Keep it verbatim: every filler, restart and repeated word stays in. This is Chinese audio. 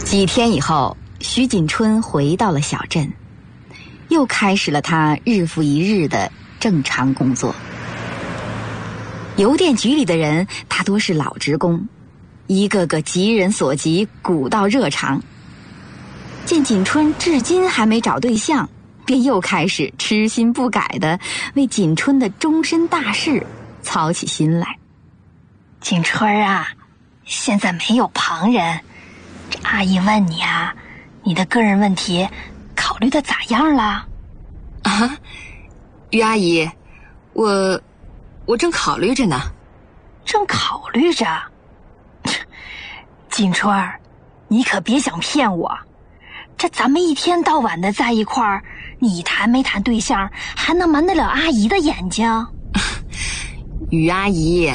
几天以后，徐锦春回到了小镇，又开始了他日复一日的正常工作。邮电局里的人大多是老职工，一个个急人所急，古道热肠。见锦春至今还没找对象，便又开始痴心不改的为锦春的终身大事操起心来。 锦春啊，现在没有旁人，这阿姨问你啊，你的个人问题考虑的咋样了？ 啊，于阿姨，我我正考虑着呢。 正考虑着？锦春儿，你可别想骗我，这咱们一天到晚的在一块儿，你谈没谈对象，还能瞒得了阿姨的眼睛？ 于阿姨，